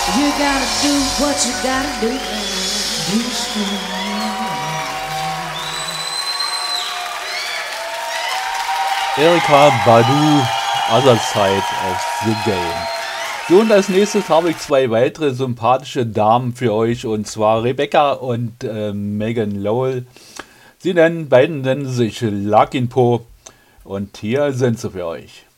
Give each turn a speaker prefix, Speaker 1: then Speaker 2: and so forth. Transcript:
Speaker 1: You gotta do what you gotta do, man.
Speaker 2: Erykah Badu, Other Side of the Game. So, und als nächstes habe ich zwei weitere sympathische Damen für euch, und zwar Rebecca und Megan Lowell. Beiden nennen sich Larkin Po, und hier sind sie für euch.